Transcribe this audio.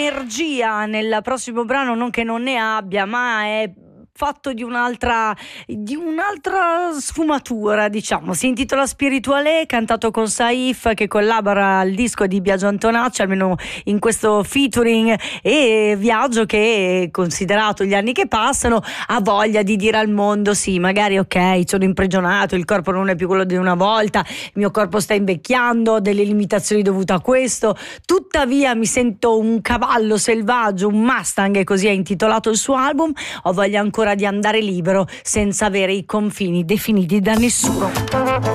un'energia nel prossimo brano, non che non ne abbia, ma è fatto di un'altra sfumatura, diciamo. Si intitola Spirituale, cantato con Saif, che collabora al disco di Biagio Antonacci, almeno in questo featuring, e Biagio, che considerato gli anni che passano, ha voglia di dire al mondo: sì, magari ok, sono imprigionato, il corpo non è più quello di una volta, il mio corpo sta invecchiando, ho delle limitazioni dovute a questo, tuttavia mi sento un cavallo selvaggio, un Mustang, e così è intitolato il suo album. Ho voglia ancora di andare libero senza avere i confini definiti da nessuno.